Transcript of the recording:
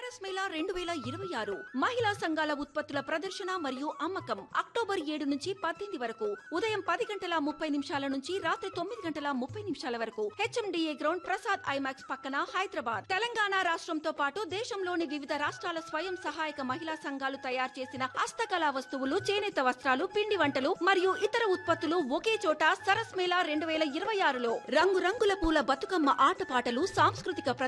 సరస్ మేళా 2026 మహిళా సంఘాల ఉత్పత్తుల ప్రదర్శన మరియు అమ్మకం అక్టోబర్ 7 నుంచి 18 వరకు ఉదయం 10:30 నుంచి రాత్రి 9:30 వరకు హెచ్ఎండిఏ గ్రౌండ్ ప్రసాద్ ఐమాక్స్ పక్కన హైదరాబాద్. తెలంగాణ రాష్ట్రంతో పాటు దేశంలోని వివిధ రాష్ట్రాల స్వయం సహాయక మహిళా సంఘాలు తయారు చేసిన హస్తకళా వస్తువులు, చేనేత వస్త్రాలు, పిండి వంటలు మరియు ఇతర ఉత్పత్తులు ఒకే చోట సరస్ మేళా 2026లో రంగురంగుల పూల బతుకమ్మ ఆటపాటలు, సాంస్కృతిక